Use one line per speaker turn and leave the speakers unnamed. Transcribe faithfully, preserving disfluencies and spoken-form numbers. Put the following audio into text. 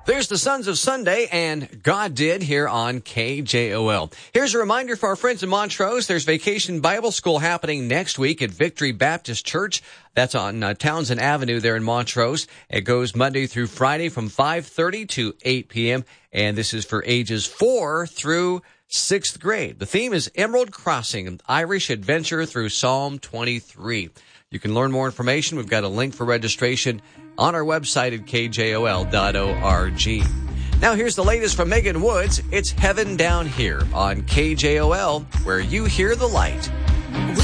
There's the Sons of Sunday and God Did here on K J O L. Here's a reminder for our friends in Montrose. There's Vacation Bible School happening next week at Victory Baptist Church. That's on uh, Townsend Avenue there in Montrose. It goes Monday through Friday from five thirty to eight p.m. And this is for ages four through sixth grade. The theme is Emerald Crossing, an Irish adventure through Psalm twenty-three. You can learn more information. We've got a link for registration on our website at K J O L dot org. Now here's the latest from Megan Woods. It's Heaven Down Here on K J O L, where you hear the light.